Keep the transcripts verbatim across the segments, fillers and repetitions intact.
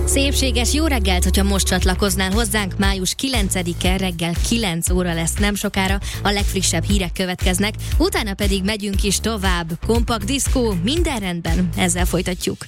Szépséges jó reggelt, hogyha most csatlakoznál hozzánk. Május kilencedike reggel kilenc óra lesz nem sokára. A legfrissebb hírek következnek, utána pedig megyünk is tovább. Kompakt diszkó, minden rendben, ezzel folytatjuk.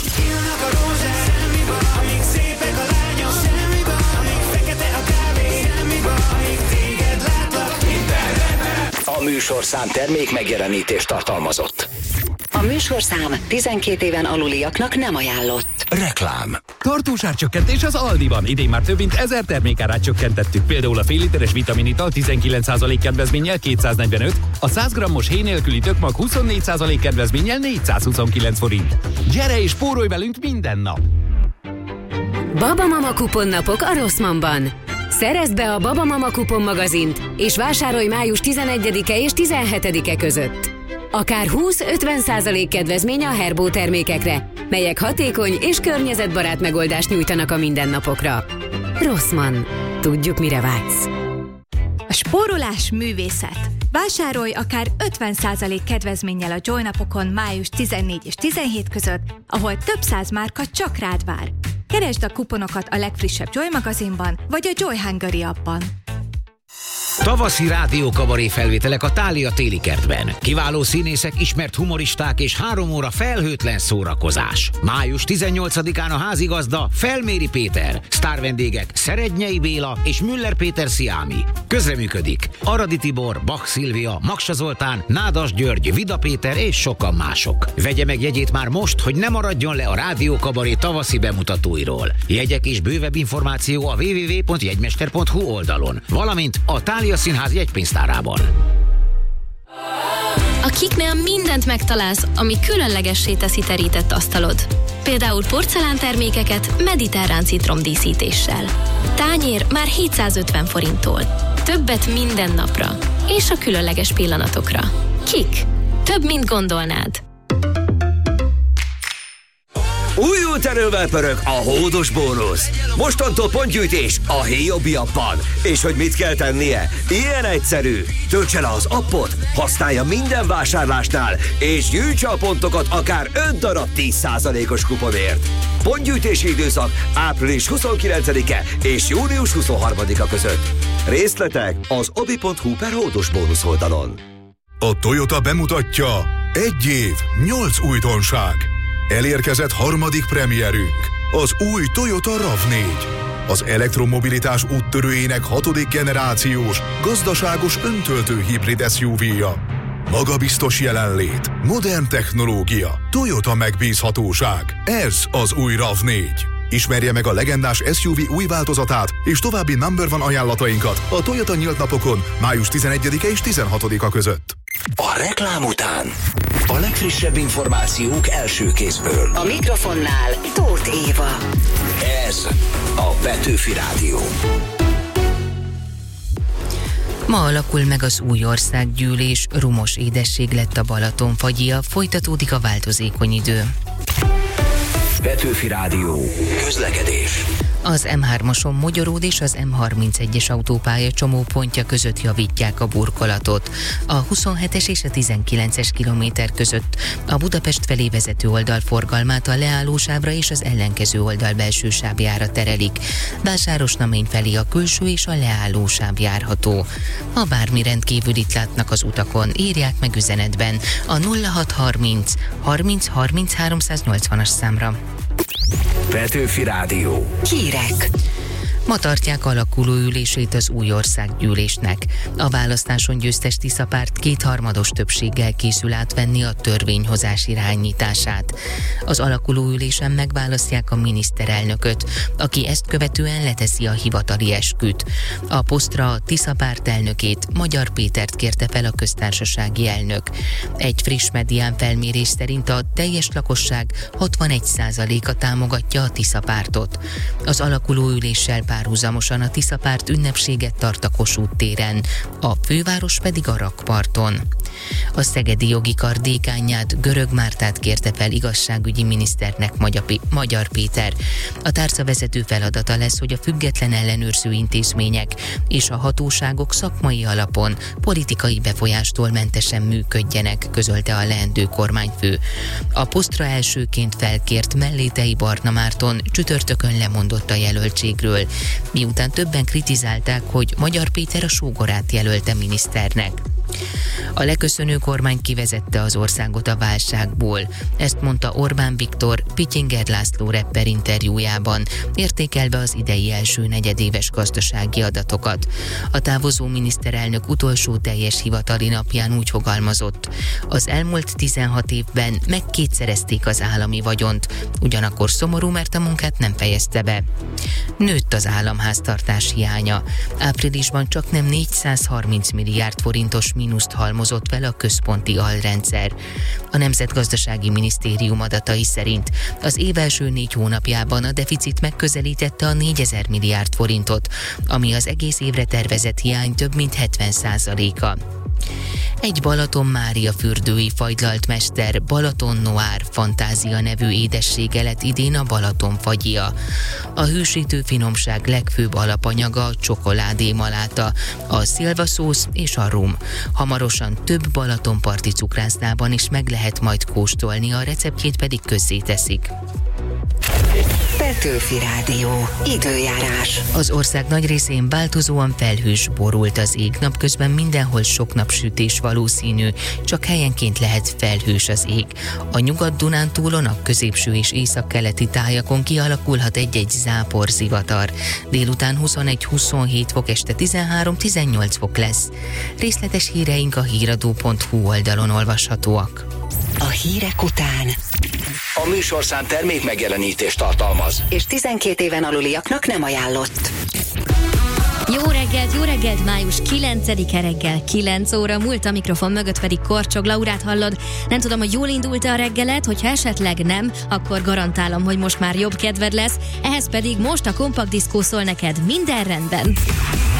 A műsorszám termék megjelenítést tartalmazott. A műsorszám tizenkét éven aluliaknak nem ajánlott. Reklám. Tartós árcsökkentés az Aldiban. Idén már több mint ezer termékárát csökkentettük. Például a fél literes vitaminital tizenkilenc százalék kedvezménnyel kétszáznegyvenöt, a száz grammos héj nélküli tökmag huszonnégy százalék kedvezménnyel négyszázhuszonkilenc forint. Gyere és spórolj velünk minden nap! Babamama kuponnapok a Rossmannban. Szerezd be a Babamama kupon magazint, és vásárolj május tizenegyedike és tizenhetedike között. Akár húsz-ötven százalék kedvezmény a Herbó termékekre, melyek hatékony és környezetbarát megoldást nyújtanak a mindennapokra. Rossmann. Tudjuk, mire vágysz. A spórolás művészet. Vásárolj akár ötven százalék kedvezménnyel a Joy napokon május tizennégy és tizenhét között, ahol több száz márka csak rád vár. Keresd a kuponokat a legfrissebb Joy magazinban, vagy a Joy Hungary appban. Tavaszi rádiókabaré felvételek a Thália téli kertben. Kiváló színészek, ismert humoristák és három óra felhőtlen szórakozás. május tizennyolcadikán a házigazda Felméri Péter, sztárvendégek Szerednyei Béla és Müller Péter Sziámi. Közreműködik Aradi Tibor, Bach Szilvia, Maksa Zoltán, Nádas György, Vida Péter és sokan mások. Vegye meg jegyét már most, hogy ne maradjon le a rádiókabaré tavaszi bemutatóiról. Jegyek és bővebb információ a double-u double-u double-u pont jegymester pont hu oldalon, valamint a Thália Színház jegypénztárában. A Kiknél mindent megtalálsz, ami különlegessé teszi terített asztalod. Például porcelántermékeket mediterrán citromdíszítéssel. Tányér már hétszázötven forinttól. Többet minden napra. És a különleges pillanatokra. Kik. Több, mint gondolnád. Újult erővel pörög a hódos bónusz. Mostantól pontgyűjtés a Héjobbi appban. És hogy mit kell tennie? Ilyen egyszerű. Töltse le az appot, használja minden vásárlásnál, és gyűjtse a pontokat akár öt darab tíz százalékos kuponért. Pontgyűjtési időszak április huszonkilencedike és június huszonharmadika között. Részletek az obi pont hu per hódos bónusz oldalon. A Toyota bemutatja: egy év, nyolc újdonság. Elérkezett harmadik premierünk, az új Toyota rav négy. Az elektromobilitás úttörőjének hatodik generációs, gazdaságos öntöltő hibrid es u vé-ja. Magabiztos jelenlét, modern technológia, Toyota megbízhatóság. Ez az új rav négy. Ismerje meg a legendás es u vé új változatát és további number one ajánlatainkat a Toyota nyílt napokon május tizenegyedike és tizenhatodika között. A reklám után a legfrissebb információk első kézből. A mikrofonnál Tóth Éva. Ez a Petőfi Rádió. Ma alakul meg az új országgyűlés, rumos édesség lett a Balatonfagyia, folytatódik a változékony idő. Petőfi Rádió. Közlekedés. Az em hármason Mogyoród és az em harmincegyes autópálya csomópontja között javítják a burkolatot. A huszonhetes és a tizenkilences kilométer között a Budapest felé vezető oldal forgalmát a leállósávra és az ellenkező oldal belső sávjára terelik. Vásárosnamény felé a külső és a leállósáv járható. Ha bármi rendkívülit látnak az utakon, írják meg üzenetben a nulla hat harminc harminc harminc háromszáznyolcvanas számra. Petőfi Rádió. Hírek. Ma tartják alakuló ülését az új országgyűlésnek. A választáson győztes Tiszapárt kétharmados többséggel készül átvenni a törvényhozás irányítását. Az alakuló ülésen megválasztják a miniszterelnököt, aki ezt követően leteszi a hivatali esküt. A posztra a Tiszapárt elnökét, Magyar Pétert kérte fel a köztársasági elnök. Egy friss medián felmérés szerint a teljes lakosság hatvanegy százaléka támogatja a Tiszapártot. Az alakuló üléssel párhuzamosan a Tiszapárt ünnepséget tart a Kossuth téren, a főváros pedig a rakparton. A szegedi jogi kar dékánját, Görög Mártát kérte fel igazságügyi miniszternek Magyar Péter. A tárca vezető feladata lesz, hogy a független ellenőrző intézmények és a hatóságok szakmai alapon politikai befolyástól mentesen működjenek, közölte a leendő kormányfő. A posztra elsőként felkért Mellétei Barna Márton csütörtökön lemondott a jelöltségről, miután többen kritizálták, hogy Magyar Péter a sógorát jelölte miniszternek. A leköszönő kormány kivezette az országot a válságból. Ezt mondta Orbán Viktor Pityinger László rapper interjújában, értékelve az idei első negyedéves gazdasági adatokat. A távozó miniszterelnök utolsó teljes hivatali napján úgy fogalmazott: az elmúlt tizenhat évben megkétszerezték az állami vagyont, ugyanakkor szomorú, mert a munkát nem fejezte be. Nőtt az államháztartás hiánya. Áprilisban csaknem négyszázharminc milliárd forintos mínuszt halmozott fel a központi alrendszer. A Nemzetgazdasági Minisztérium adatai szerint az év első négy hónapjában a deficit megközelítette a négyezer milliárd forintot, ami az egész évre tervezett hiány több mint hetven százaléka. Egy Balaton Mária fürdői fagylalt mester, Balaton Noir Fantázia nevű édessége lett idén a Balaton fagyja. A hűsítő finomság legfőbb alapanyaga a csokoládé maláta, a szilvaszósz és a rum. Hamarosan több balatonparti cukrászdában is meg lehet majd kóstolni, a receptjét pedig közzéteszik. Petőfi Rádió. Időjárás. Az ország nagy részén változóan felhős, borult az ég. Napközben mindenhol sok napsütés valószínű, csak helyenként lehet felhős az ég. A Nyugat-Dunántúlon, a középső és északkeleti tájakon kialakulhat egy-egy zápor, zivatar. Délután huszonegy-huszonhét fok, este tizenhárom-tizennyolc fok lesz. Részletes híreink a híradó pont hu oldalon olvashatóak. A hírek után A műsorszám termék megjelenítést tartalmaz, és tizenkét éven aluliaknak nem ajánlott. Jó reggelt, jó reggelt, május kilencedike reggel, kilenc óra múlt, a mikrofon mögött pedig Korcsog Laurát hallod. Nem tudom, hogy jól indult-e a reggelet, hogyha esetleg nem, akkor garantálom, hogy most már jobb kedved lesz, ehhez pedig most a Kompakt Diszkó szól neked: minden rendben.